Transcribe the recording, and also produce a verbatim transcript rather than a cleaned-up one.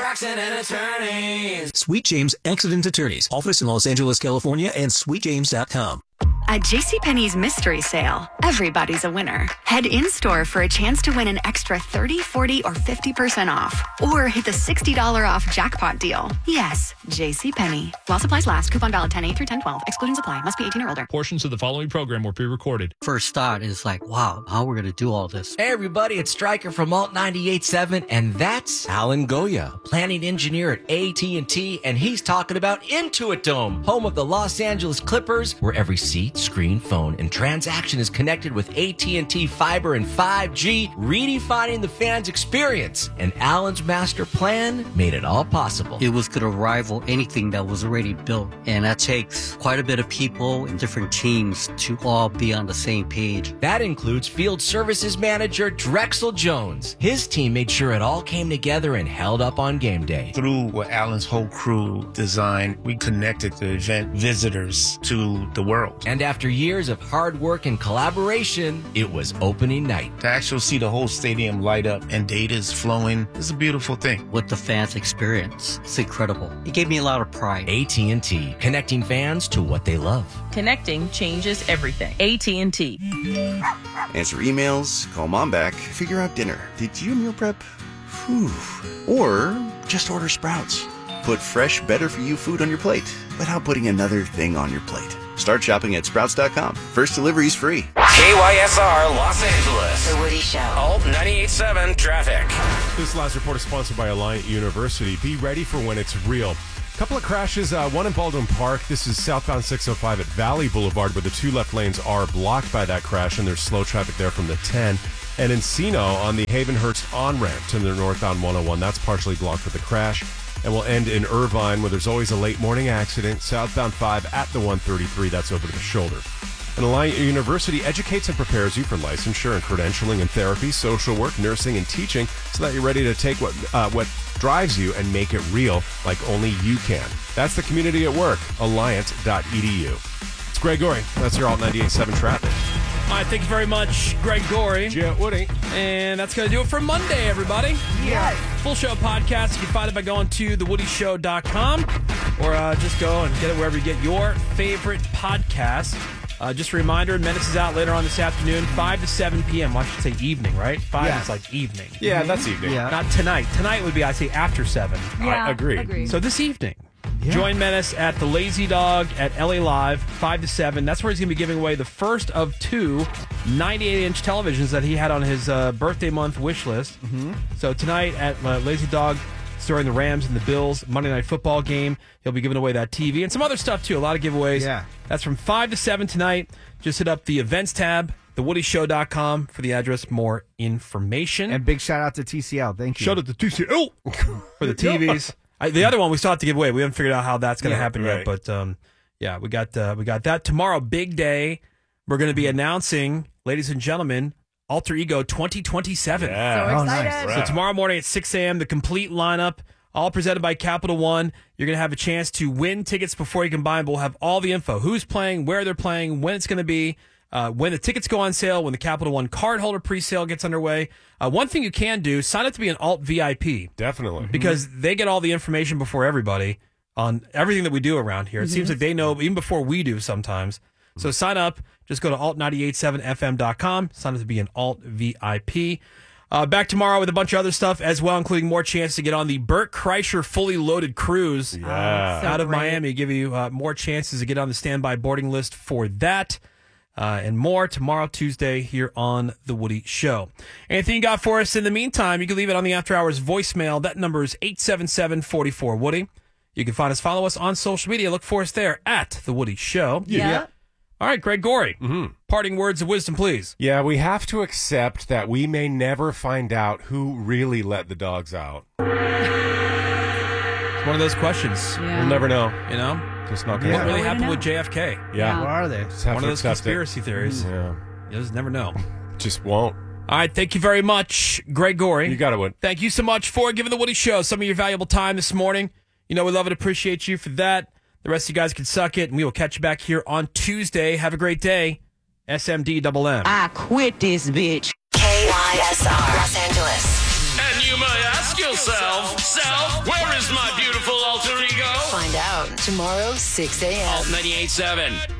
Accident Attorneys. Sweet James Accident Attorneys. Office in Los Angeles, California, and sweet james dot com. At JCPenney's mystery sale, everybody's a winner. Head in-store for a chance to win an extra thirty, forty, or fifty percent off. Or hit the sixty dollars off jackpot deal. Yes, JCPenney. While supplies last, coupon valid ten eight through ten twelve. Exclusions apply. Must be eighteen or older. Portions of the following program were pre-recorded. First thought is like, wow, how we're going to do all this. Hey everybody, it's Stryker from Alt ninety-eight point seven, and that's Alan Goya, planning engineer at A T and T, and he's talking about Intuit Dome, home of the Los Angeles Clippers, where every seat, screen, phone, and transaction is connected with A T and T fiber and five G, redefining the fans' experience. And Alan's master plan made it all possible. It was going to rival anything that was already built, and that takes quite a bit of people and different teams to all be on the same page. That includes field services manager Drexel Jones. His team made sure it all came together and held up on game day. Through what Alan's whole crew designed, we connected the event visitors to the world. And after years of hard work and collaboration, it was opening night. To actually see the whole stadium light up and data's flowing is a beautiful thing. What the fans experience, it's incredible. It gave me a lot of pride. A T and T, connecting fans to what they love. Connecting changes everything. A T and T. Answer emails, call mom back, figure out dinner. Did you meal prep? Whew. Or just order Sprouts. Put fresh, better-for-you food on your plate without putting another thing on your plate. Start shopping at sprouts dot com. First delivery is free. K Y S R Los Angeles. The Woody Show. Alt ninety-eight point seven traffic. This last report is sponsored by Alliant University. Be ready for when it's real. Couple of crashes, uh, one in Baldwin Park. This is southbound six oh five at Valley Boulevard, where the two left lanes are blocked by that crash, and there's slow traffic there from the ten. And Encino on the Havenhurst on-ramp to the northbound one oh one, that's partially blocked with the crash. And we'll end in Irvine, where there's always a late morning accident. Southbound five at the one thirty-three, that's over to the shoulder. And Alliant University educates and prepares you for licensure and credentialing in therapy, social work, nursing, and teaching, so that you're ready to take what uh, what drives you and make it real like only you can. That's the community at work, alliant dot e d u. It's Greg Gorey. That's your Alt ninety-eight point seven traffic. All right, thank you very much, Greg Gorey. Yeah, Woody. And that's going to do it for Monday, everybody. Yes. Full show podcast. You can find it by going to the woody show dot com or uh, just go and get it wherever you get your favorite podcast. Uh, just a reminder, Menace is out later on this afternoon, five to seven p.m. Well, I should say evening, right? five Yeah. is like evening. Yeah, that's evening. Yeah. Not tonight. Tonight would be, I'd say, after seven. Yeah, I agree. agree. So this evening, join Menace at the Lazy Dog at L A Live, five to seven. That's where he's going to be giving away the first of two ninety-eight inch televisions that he had on his uh, birthday month wish list. Mm-hmm. So tonight at uh, Lazy Dog, during the Rams and the Bills Monday Night Football game, he'll be giving away that T V and some other stuff, too. A lot of giveaways. Yeah. That's from five to seven tonight. Just hit up the events tab, the woody show dot com for the address, more information. And big shout out to T C L. Thank you. Shout out to T C L for the T Vs. I, the other one we still have to give away. We haven't figured out how that's going to Yeah, happen right. yet, but um, yeah, we got uh, we got that tomorrow. Big day. We're going to be announcing, ladies and gentlemen, Alter Ego twenty twenty-seven. Yeah. So Oh, excited. nice. So tomorrow morning at six a.m., the complete lineup, all presented by Capital One. You're going to have a chance to win tickets before you can buy them. We'll have all the info: who's playing, where they're playing, when it's going to be. Uh, when the tickets go on sale, when the Capital One cardholder pre-sale gets underway. Uh, one thing you can do, sign up to be an Alt V I P. Definitely. Because they get all the information before everybody on everything that we do around here. It seems like they know even before we do sometimes. So sign up. Just go to alt nine eight seven f m dot com. Sign up to be an Alt V I P. Uh, back tomorrow with a bunch of other stuff as well, including more chance to get on the Burt Kreischer fully loaded cruise Yeah. So out of great. Miami. Give you uh, more chances to get on the standby boarding list for that. Uh, and more tomorrow, Tuesday, here on The Woody Show. Anything you got for us in the meantime, you can leave it on the After Hours voicemail. That number is eight seven seven, four four, Woody. You can find us, follow us on social media. Look for us there at The Woody Show. Yeah. All right, Greg Gorey. Mm-hmm. Parting words of wisdom, please. Yeah, we have to accept that we may never find out who really let the dogs out. It's one of those questions, Yeah. We'll never know. you know? Just not going What to really Nobody happened know. with J F K? Yeah. Where are they? Just have One to of those accept conspiracy it. theories. Yeah. You just never know. Just won't. All right, thank you very much, Greg Gorey. You got it, Wood. Thank you so much for giving the Woody Show some of your valuable time this morning. You know, we love and appreciate you for that. The rest of you guys can suck it, and we will catch you back here on Tuesday. Have a great day. S M D double M. I quit this bitch. K Y S R Los Angeles. And you may ask yourself, self, where Tomorrow, six a.m. Alt ninety-eight point seven.